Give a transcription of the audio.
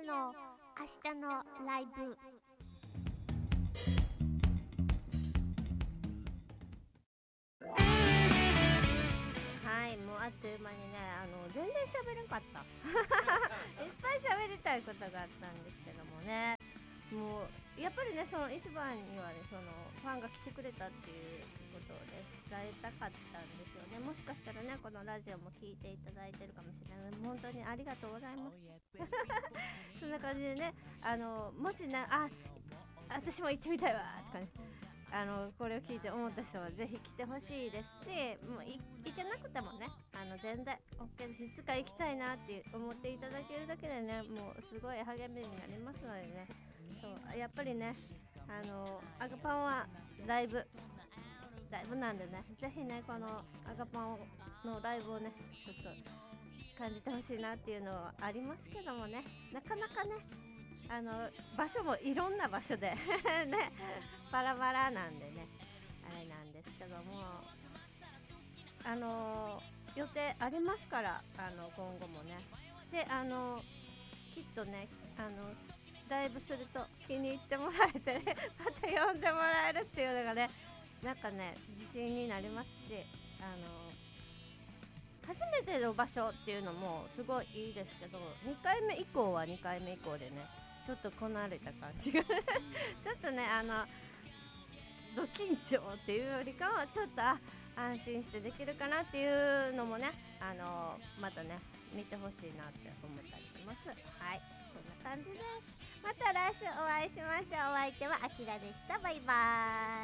の明日のライブ。はい、もうあっという間にね、全然喋れんかったいっぱい喋りたいことがあったんですけどもね、もうやっぱりね、その一番にはね、そのファンが来てくれたっていうことをね、伝えたかったんですよね。もしかしたらね、このラジオも聞いていただいてるかもしれない。本当にありがとうございますそんな感じでね、もしね、私も行ってみたいわとかね、これを聞いて思った人はぜひ来てほしいですし、もう行けなくてもね、全然 OK です。いつか行きたいなって思っていただけるだけでね、もうすごい励みになりますのでね。そうやっぱりね、アガパンはライブなんでね、ぜひね、このアガパンのライブをね、ちょっと感じてほしいなっていうのはありますけどもね、なかなかね、場所もいろんな場所でね、バラバラなんでね、あれなんですけども、予定ありますから、今後もね。で、きっとね、ライブすると気に入ってもらえてねまた呼んでもらえるっていうのがね、なんかね、自信になりますし、初めての場所っていうのもすごいいいですけど、2回目以降は2回目以降でね、ちょっとこなれた感じがちょっとね、ド緊張っていうよりかはちょっと安心してできるかなっていうのもね、またね見てほしいなって思ったりします。はい、そんな感じです。また来週お会いしましょう。お相手はあきらでした。バイバーイ。